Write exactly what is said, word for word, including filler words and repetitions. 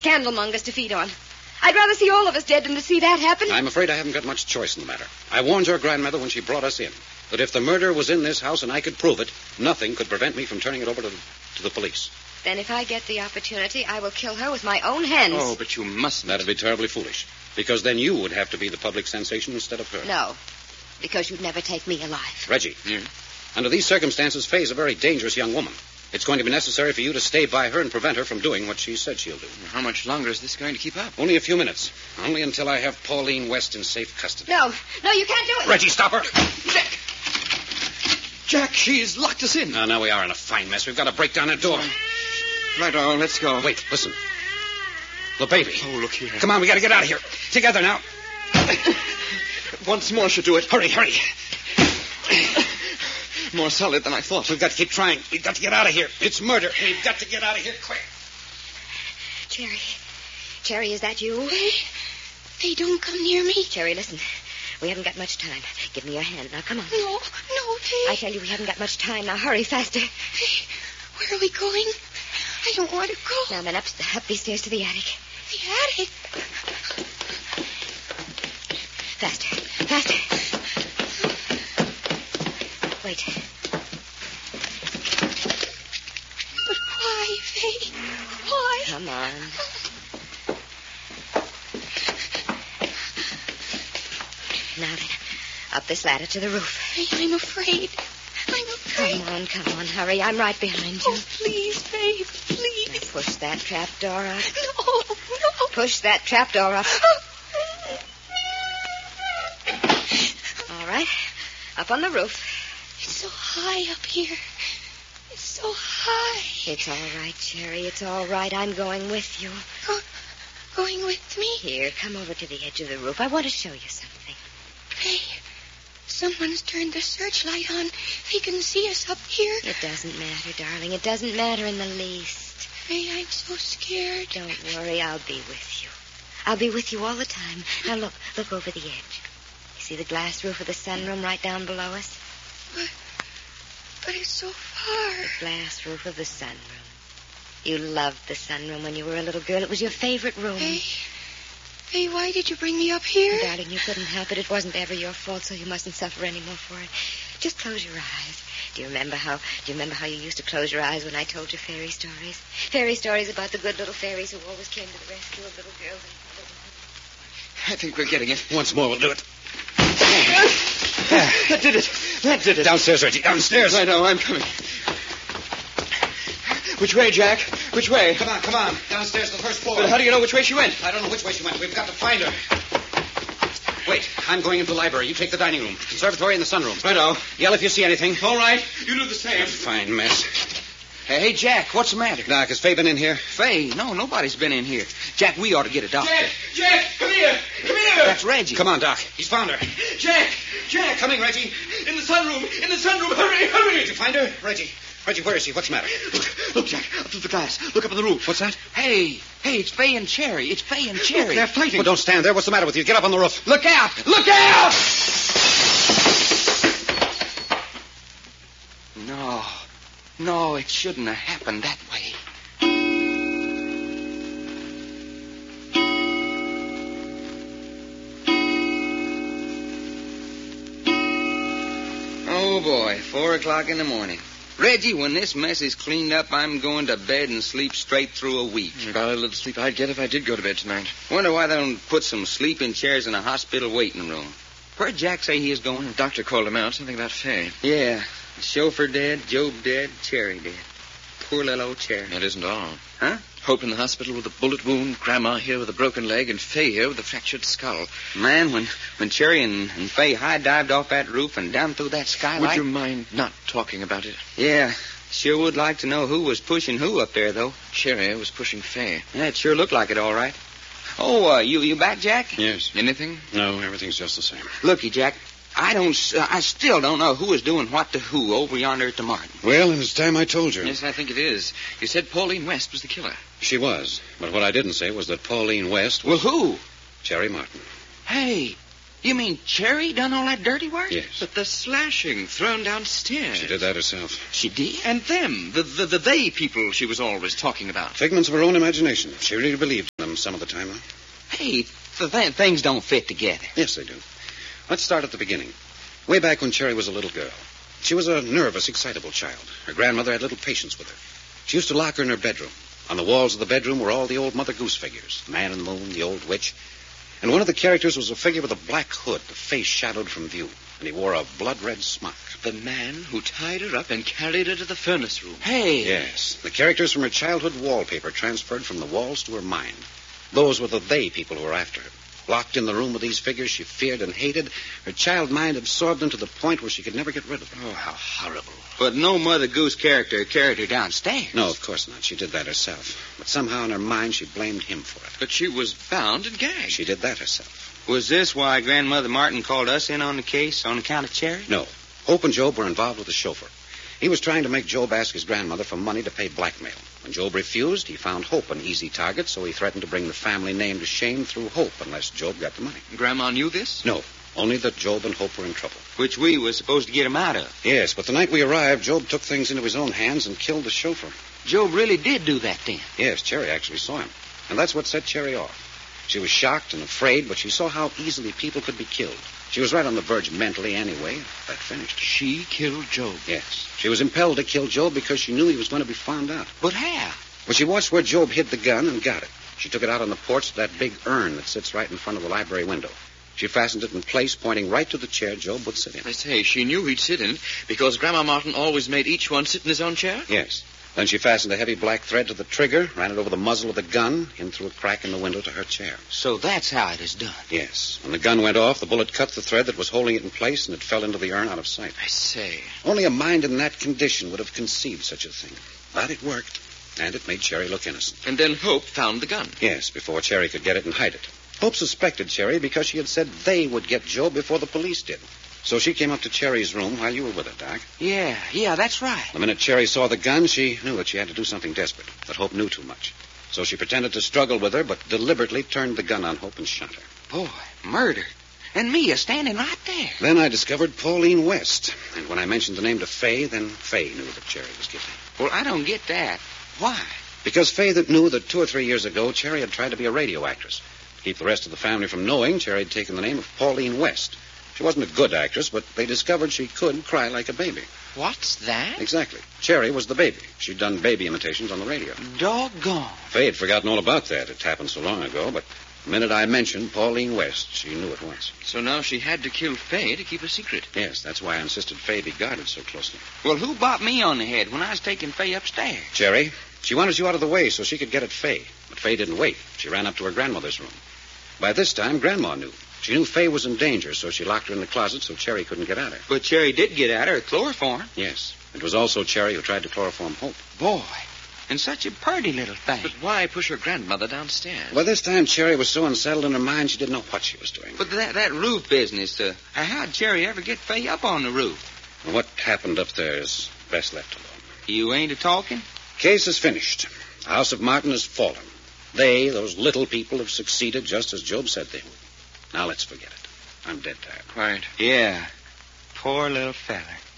candlemongers to feed on. I'd rather see all of us dead than to see that happen. I'm afraid I haven't got much choice in the matter. I warned your grandmother when she brought us in that if the murder was in this house and I could prove it, nothing could prevent me from turning it over to, to the police. Then if I get the opportunity, I will kill her with my own hands. Oh, but you mustn't. That'd be terribly foolish, because then you would have to be the public sensation instead of her. No, because you'd never take me alive. Reggie, Yeah? under these circumstances, Faye's a very dangerous young woman. It's going to be necessary for you to stay by her and prevent her from doing what she said she'll do. How much longer is this going to keep up? Only a few minutes. Only until I have Pauline West in safe custody. No, no, you can't do it. Reggie, stop her. Jack! Jack, she's locked us in. Now, now we are in a fine mess. We've got to break down that door. Right on, let's go. Wait, listen. The baby. Oh, look here. Come on, we got to get out of here. Together now. Once more should do it. Hurry, hurry. More solid than I thought. We've got to keep trying. We've got to get out of here. It's murder. We've got to get out of here quick. Cherry. Cherry, is that you? Faye, Faye, don't come near me. Cherry, listen. We haven't got much time. Give me your hand. Now, come on. No, no, Faye. I tell you, we haven't got much time. Now, hurry, faster. Faye, where are we going? I don't want to go. Now, then, up, up these stairs to the attic. The attic. Faster, faster. Wait. But why, Faye? Why? Come on. Now then, up this ladder to the roof. Faye, I'm afraid. I'm afraid. Come on, come on, hurry. I'm right behind you. Oh, please, Faye, Now please. push that trap door up. No, no. Push that trap door up. All right. Up on the roof. It's so high up here. It's so high. It's all right, Cherry. It's all right. I'm going with you. Go, going with me? Here, come over to the edge of the roof. I want to show you something. Faye, someone's turned the searchlight on. He can see us up here. It doesn't matter, darling. It doesn't matter in the least. Faye, I'm so scared. Don't worry. I'll be with you. I'll be with you all the time. Now, look. Look over the edge. You see the glass roof of the sunroom right down below us? But, but it's so far. The glass roof of the sunroom. You loved the sunroom when you were a little girl. It was your favorite room. Faye, Faye, why did you bring me up here? Oh, darling, you couldn't help it. It wasn't ever your fault, so you mustn't suffer any more for it. Just close your eyes. Do you remember how? Do you remember how you used to close your eyes when I told you fairy stories? Fairy stories about the good little fairies who always came to the rescue of little girls and I think we're getting it. Once more, we'll do it. That did it. That did it. Downstairs, Reggie. Downstairs. I know, I'm coming. Which way, Jack? Which way? Come on, come on. Downstairs to the first floor. But how do you know which way she went? I don't know which way she went. We've got to find her. Wait, I'm going into the library. You take the dining room, conservatory, and the sunroom. Righto. Yell if you see anything. All right. You do the same. Fine mess. Hey, Jack, what's the matter? Doc, has Faye been in here? Faye, no, nobody's been in here. Jack, we ought to get a doctor. Jack, Jack, come here, come here. That's Reggie. Come on, Doc. He's found her. Jack, Jack. Coming, Reggie. In the sunroom, in the sunroom. Hurry, hurry. Did you find her? Reggie. Reggie, where is she? What's the matter? Look, look, Jack, up through the glass. Look up on the roof. What's that? Hey, hey, it's Faye and Cherry. It's Faye and Cherry. Look, they're fighting. Well, don't stand there. What's the matter with you? Get up on the roof. Look out! Look out! No. No, it shouldn't have happened that way. Oh, boy, four o'clock in the morning. Reggie, when this mess is cleaned up, I'm going to bed and sleep straight through a week. About a little sleep I'd get if I did go to bed tonight. Wonder why they don't put some sleeping chairs in a hospital waiting room. Where'd Jack say he is going? The doctor called him out. Something about Faye. Yeah. The chauffeur dead, Job dead, Cherry dead. Poor little old Cherry. That isn't all. Huh? Hope in the hospital with a bullet wound, Grandma here with a broken leg, and Faye here with a fractured skull. Man, when, when Cherry and, and Faye high-dived off that roof and down through that skylight... Would you mind not talking about it? Yeah. Sure would like to know who was pushing who up there, though. Cherry was pushing Faye. Yeah, it sure looked like it, all right. Oh, uh, you you back, Jack? Yes. Anything? No, everything's just the same. Looky, Jack, I don't... Uh, I still don't know who is doing what to who over yonder at the Martin. Well, and it's time I told you. Yes, I think it is. You said Pauline West was the killer. She was. But what I didn't say was that Pauline West Well, was... who? Cherry Martin. Hey, you mean Cherry done all that dirty work? Yes. But the slashing thrown downstairs. She did that herself. She did? And them, the, the, the they people she was always talking about. Figments of her own imagination. She really believed them some of the time, though. Hey, th- th- things don't fit together. Yes, they do. Let's start at the beginning. Way back when Cherry was a little girl. She was a nervous, excitable child. Her grandmother had little patience with her. She used to lock her in her bedroom. On the walls of the bedroom were all the old Mother Goose figures. The Man in the Moon, the Old Witch. And one of the characters was a figure with a black hood, the face shadowed from view. And he wore a blood-red smock. The man who tied her up and carried her to the furnace room. Hey. Yes, the characters from her childhood wallpaper transferred from the walls to her mind. Those were the they people who were after her. Locked in the room with these figures she feared and hated, her child mind absorbed them to the point where she could never get rid of them. Oh, how horrible. But no Mother Goose character carried her downstairs. No, of course not. She did that herself. But somehow in her mind she blamed him for it. But she was bound and gagged. She did that herself. Was this why Grandmother Martin called us in on the case on account of Cherry? No. Hope and Job were involved with the chauffeur. He was trying to make Job ask his grandmother for money to pay blackmail. When Job refused, he found Hope an easy target, so he threatened to bring the family name to shame through Hope unless Job got the money. Grandma knew this? No, only that Job and Hope were in trouble. Which we was supposed to get him out of. Yes, but the night we arrived, Job took things into his own hands and killed the chauffeur. Job really did do that then. Yes, Cherry actually saw him. And that's what set Cherry off. She was shocked and afraid, but she saw how easily people could be killed. She was right on the verge mentally anyway. That finished. She killed Job. Yes. She was impelled to kill Job because she knew he was going to be found out. But how? Well, she watched where Job hid the gun and got it. She took it out on the porch to that big urn that sits right in front of the library window. She fastened it in place, pointing right to the chair Job would sit in. I say, she knew he'd sit in it because Grandma Martin always made each one sit in his own chair? Yes. Then she fastened a heavy black thread to the trigger, ran it over the muzzle of the gun, in through a crack in the window to her chair. So that's how it is done. Yes. When the gun went off, the bullet cut the thread that was holding it in place, and it fell into the urn out of sight. I say. Only a mind in that condition would have conceived such a thing. But it worked, and it made Cherry look innocent. And then Hope found the gun. Yes, before Cherry could get it and hide it. Hope suspected Cherry because she had said they would get Job before the police did. So she came up to Cherry's room while you were with her, Doc. Yeah, yeah, that's right. The minute Cherry saw the gun, she knew that she had to do something desperate, that Hope knew too much. So she pretended to struggle with her, but deliberately turned the gun on Hope and shot her. Boy, murder. And me a standing right there. Then I discovered Pauline West. And when I mentioned the name to Fay, then Fay knew that Cherry was guilty. Well, I don't get that. Why? Because Fay that knew that two or three years ago, Cherry had tried to be a radio actress. To keep the rest of the family from knowing, Cherry had taken the name of Pauline West. She wasn't a good actress, but they discovered she could cry like a baby. What's that? Exactly. Cherry was the baby. She'd done baby imitations on the radio. Doggone. Fay had forgotten all about that. It happened so long ago, but the minute I mentioned Pauline West, she knew at once. So now she had to kill Fay to keep a secret. Yes, that's why I insisted Fay be guarded so closely. Well, who bopped me on the head when I was taking Fay upstairs? Cherry. She wanted you out of the way so she could get at Fay. But Fay didn't wait. She ran up to her grandmother's room. By this time, Grandma knew. She knew Fay was in danger, so she locked her in the closet so Cherry couldn't get at her. But Cherry did get at her at chloroform. Yes. It was also Cherry who tried to chloroform Hope. Boy, and such a pretty little thing. But why push her grandmother downstairs? By this time, Cherry was so unsettled in her mind she didn't know what she was doing. But that, that roof business, uh, how'd Cherry ever get Fay up on the roof? What happened up there is best left alone. You ain't a-talking? Case is finished. The House of Martin has fallen. They, those little people, have succeeded just as Job said they would. Now let's forget it. I'm dead tired. Right. Yeah. Poor little feller.